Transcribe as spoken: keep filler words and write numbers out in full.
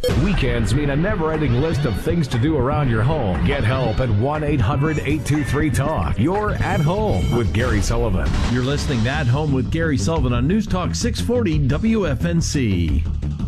Weekends mean a never-ending list of things to do around your home. Get help at one eight hundred eight two three talk. You're at home with Gary Sullivan. You're listening to At Home with Gary Sullivan on News Talk six forty W F N C.